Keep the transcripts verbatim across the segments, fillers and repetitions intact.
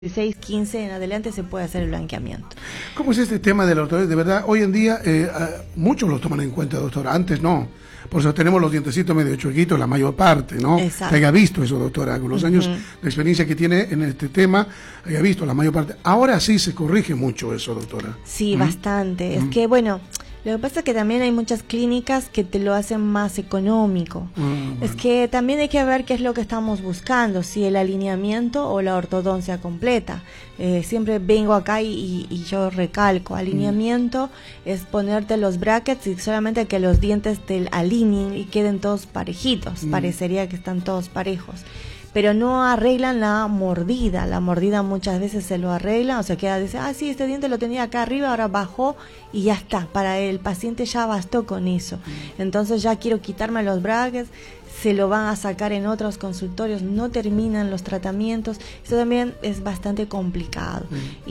dieciséis, quince en adelante se puede hacer el blanqueamiento. ¿Cómo es este tema de la ortodoncia? De verdad, hoy en día eh, muchos lo toman en cuenta, doctora. Antes no. Por eso tenemos los dientecitos medio chuequitos, la mayor parte, ¿no? Exacto. Que haya visto eso, doctora. Con los uh-huh. años de experiencia que tiene en este tema, haya visto la mayor parte. Ahora sí se corrige mucho eso, doctora. Sí, ¿Mm? bastante. ¿Mm? Es que, bueno, lo que pasa es que también hay muchas clínicas que te lo hacen más económico. Ah, bueno. Es que también hay que ver qué es lo que estamos buscando, si el alineamiento o la ortodoncia completa. Eh, siempre vengo acá y, y yo recalco, alineamiento mm. es ponerte los brackets y solamente que los dientes te alineen y queden todos parejitos. Mm. Parecería que están todos parejos. Pero no arreglan la mordida, la mordida muchas veces se lo arreglan, o sea, queda, dice, ah, sí, este diente lo tenía acá arriba, ahora bajó y ya está, para el paciente ya bastó con eso, entonces ya quiero quitarme los brackets, se lo van a sacar en otros consultorios, no terminan los tratamientos, eso también es bastante complicado,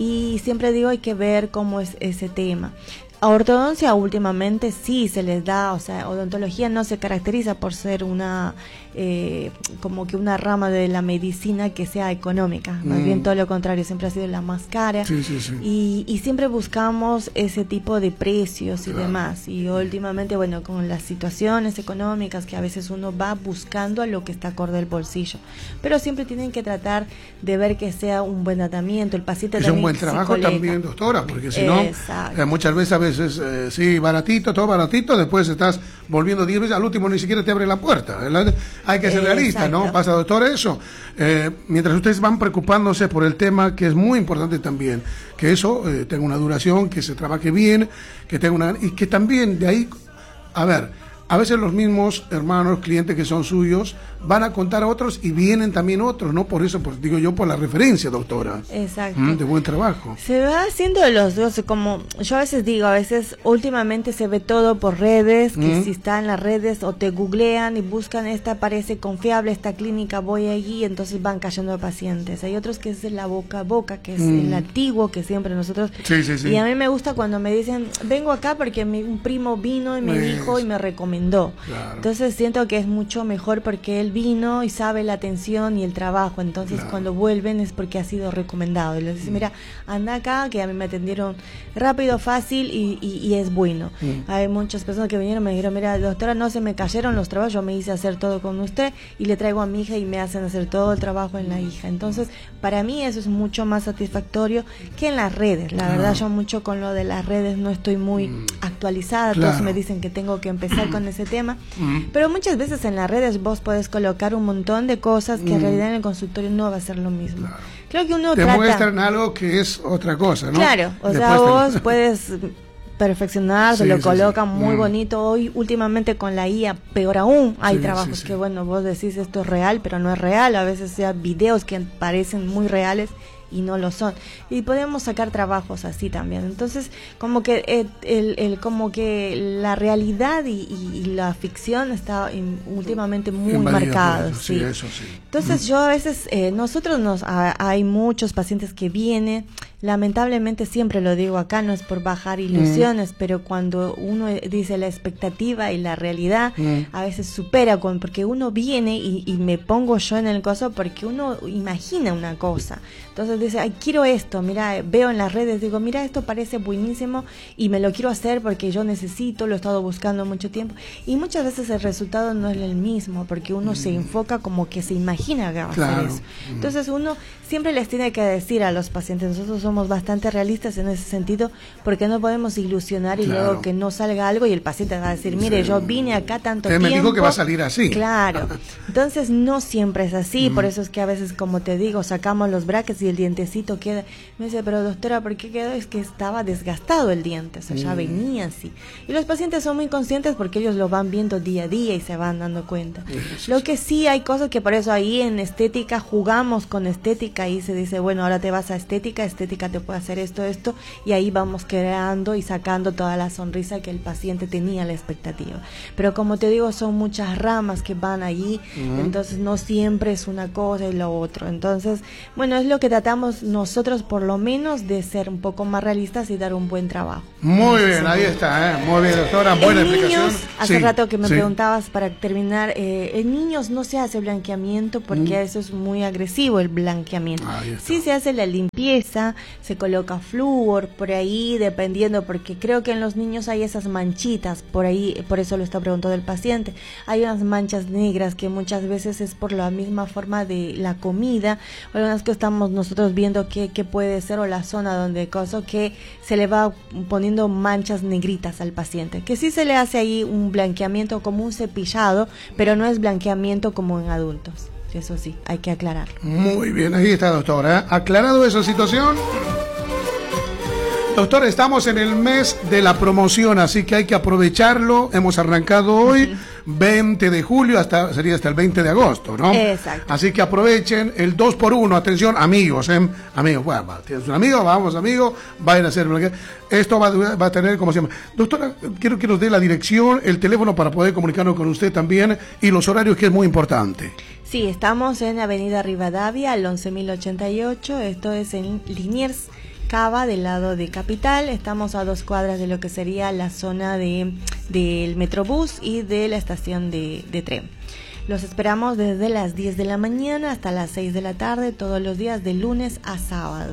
y siempre digo, hay que ver cómo es ese tema. A ortodoncia últimamente sí se les da, o sea, odontología no se caracteriza por ser una, eh, como que una rama de la medicina que sea económica, más mm. bien todo lo contrario, siempre ha sido la más cara, sí, sí, sí. Y, y siempre buscamos ese tipo de precios y claro. demás, y últimamente, bueno, con las situaciones económicas que a veces uno va buscando a lo que está acorde al bolsillo, pero siempre tienen que tratar de ver que sea un buen tratamiento, el paciente es también un buen trabajo psicolega. También, doctora, porque si no, eh, muchas veces a veces Eh, sí, baratito, todo baratito, después estás volviendo diez veces, al último ni siquiera te abre la puerta. ¿Verdad? Hay que ser realista, ¿no? Pasa, doctor, eso. Eh, mientras ustedes van preocupándose por el tema, que es muy importante también, que eso eh, tenga una duración, que se trabaje bien, que tenga una... y que también de ahí, a ver, a veces los mismos hermanos, clientes que son suyos, van a contar a otros y vienen también otros, ¿no? Por eso, pues, digo yo, por la referencia, doctora. Exacto. Mm, de buen trabajo. Se va haciendo de los dos, como yo a veces digo, a veces últimamente se ve todo por redes, que mm. si está en las redes o te googlean y buscan, esta parece confiable, esta clínica, voy allí, entonces van cayendo pacientes. Hay otros que es la boca a boca, que es mm. el antiguo, que siempre nosotros... Sí, sí, sí. Y a mí me gusta cuando me dicen, vengo acá porque mi, un primo vino y me pues, dijo y me recomendó. Claro. Entonces siento que es mucho mejor porque él vino y sabe la atención y el trabajo, entonces claro. cuando vuelven es porque ha sido recomendado y les dice, mira, anda acá que a mí me atendieron rápido, fácil y, y, y es bueno. Mm. Hay muchas personas que vinieron y me dijeron, mira, doctora, no se me cayeron los trabajos, yo me hice hacer todo con usted y le traigo a mi hija y me hacen hacer todo el trabajo en la hija. Entonces para mí eso es mucho más satisfactorio que en las redes. La verdad, yo mucho con lo de las redes no estoy muy mm. actualizada, claro. todos me dicen que tengo que empezar con ese tema, mm. pero muchas veces en las redes vos podés colocar un montón de cosas que mm. en realidad en el consultorio no va a ser lo mismo. Claro. Creo que uno te trata... muestran algo que es otra cosa, ¿no? Claro, o Después sea, vos te... puedes perfeccionar, sí, te lo sí, colocan sí. muy mm. bonito. Hoy últimamente con la I A, peor aún, hay sí, trabajos sí, sí. que bueno, vos decís esto es real, pero no es real, a veces sea videos que parecen muy reales y no lo son, y podemos sacar trabajos así también. Entonces como que eh, el, el como que la realidad y, y, y la ficción está in, últimamente muy marcados, sí. Sí, eso sí. Entonces mm. yo a veces eh, nosotros nos a, hay muchos pacientes que vienen, lamentablemente siempre lo digo acá, no es por bajar ilusiones, mm. pero cuando uno dice la expectativa y la realidad mm. a veces supera, con, porque uno viene y, y me pongo yo en el coso porque uno imagina una cosa, entonces dice, ay, quiero esto, mira, veo en las redes, digo, mira, esto parece buenísimo y me lo quiero hacer porque yo necesito, lo he estado buscando mucho tiempo, y muchas veces el resultado no es el mismo, porque uno mm. se enfoca como que se imagina que va a claro. hacer eso. Entonces uno siempre les tiene que decir a los pacientes, nosotros somos bastante realistas en ese sentido, porque no podemos ilusionar y claro. luego que no salga algo y el paciente va a decir, mire, sí. yo vine acá tanto Usted tiempo. me dijo que va a salir así. Claro. Entonces no siempre es así, mm. por eso es que a veces, como te digo, sacamos los brackets y el dientecito queda. Me dice, pero doctora, ¿por qué quedó? Es que estaba desgastado el diente, o sea, mm. ya venía así. Y los pacientes son muy conscientes porque ellos lo van viendo día a día y se van dando cuenta. Sí, lo que sí hay cosas que por eso ahí en estética jugamos con estética y se dice, bueno, ahora te vas a estética, estética estética te puede hacer esto, esto, y ahí vamos creando y sacando toda la sonrisa que el paciente tenía la expectativa. Pero como te digo, son muchas ramas que van allí, uh-huh. entonces no siempre es una cosa y lo otro. Entonces, bueno, es lo que tratamos nosotros por lo menos de ser un poco más realistas y dar un buen trabajo. Muy bien, ahí está, ¿eh? Muy bien, doctora, buena en explicación. Niños, hace sí, rato que me sí. preguntabas para terminar, eh, en niños no se hace blanqueamiento porque mm. eso es muy agresivo, el blanqueamiento. Sí se hace la limpieza, se coloca flúor por ahí, dependiendo, porque creo que en los niños hay esas manchitas, por ahí, por eso lo está preguntando el paciente. Hay unas manchas negras que muchas veces es por la misma forma de la comida, o algunas que estamos nosotros viendo que, que puede ser, o la zona donde cosa que se le va poniendo manchas negritas al paciente, que sí se le hace ahí un blanqueamiento como un cepillado, pero no es blanqueamiento como en adultos. Eso sí, hay que aclararlo. Muy bien, ahí está, doctora. ¿eh? Aclarado esa situación. Doctor, estamos en el mes de la promoción, así que hay que aprovecharlo. Hemos arrancado hoy, uh-huh. veinte de julio, hasta sería hasta el veinte de agosto, ¿no? Exacto. Así que aprovechen el dos por uno. Atención, amigos, ¿eh? Amigos, bueno, tienes un amigo, vamos, amigo, vayan a hacer. Esto va, va a tener, ¿cómo se llama? Doctora, quiero que nos dé la dirección, el teléfono para poder comunicarnos con usted también y los horarios, que es muy importante. Sí, estamos en Avenida Rivadavia, al once mil ochenta y ocho, esto es en Liniers, Cava, del lado de Capital. Estamos a dos cuadras de lo que sería la zona de del Metrobús y de la estación de, de tren. Los esperamos desde las diez de la mañana hasta las seis de la tarde, todos los días de lunes a sábado.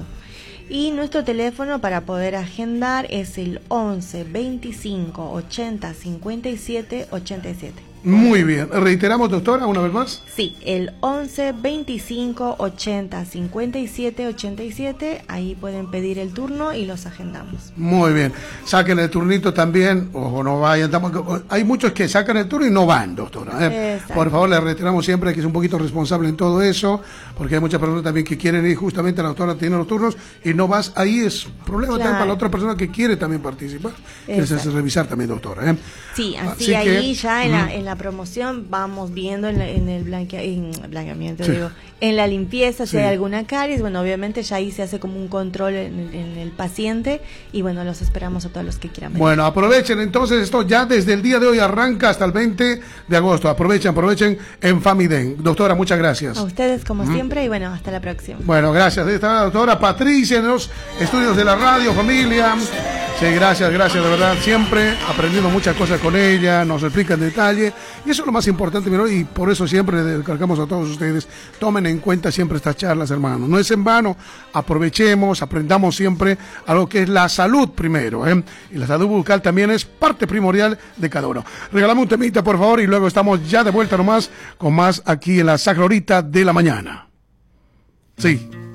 Y nuestro teléfono para poder agendar es el once, veinticinco, ochenta, cincuenta y siete, ochenta y siete. Muy bien. Reiteramos, doctora, una vez más. Sí, el once, veinticinco, ochenta, cincuenta y siete, ochenta y siete. Ahí pueden pedir el turno y los agendamos. Muy bien. Saquen el turnito también, ojo, no vayan. Hay muchos que sacan el turno y no van, doctora. ¿eh? Por favor, le reiteramos siempre que es un poquito responsable en todo eso, porque hay muchas personas también que quieren ir, justamente la doctora tiene los turnos y no vas. Ahí es problema claro. también para la otra persona que quiere también participar. Quiere revisar también, doctora. ¿eh? Sí, así, así ahí que, ya en, mm. la, en la promoción vamos viendo en, la, en el blanquea, en blanqueamiento, sí. digo, en la limpieza si sí. hay alguna caries. Bueno, obviamente ya ahí se hace como un control en, en el paciente y bueno, los esperamos a todos los que quieran venir. Bueno, aprovechen entonces, esto ya desde el día de hoy arranca hasta el veinte de agosto. Aprovechen, aprovechen en Famiden. Doctora, muchas gracias. A ustedes como mm. siempre y bueno, hasta la próxima. Bueno, gracias. Esta la doctora Patricia en los estudios de la radio, familia. Sí, gracias, gracias, de verdad, siempre aprendiendo muchas cosas con ella, nos explica en detalle, y eso es lo más importante, y por eso siempre le cargamos a todos ustedes, tomen en cuenta siempre estas charlas, hermanos, no es en vano, aprovechemos, aprendamos siempre a lo que es la salud primero, ¿eh? Y la salud bucal también es parte primordial de cada uno. Regálame un temita, por favor, y luego estamos ya de vuelta nomás, con más aquí en la Sacra Horita de la Mañana. Sí.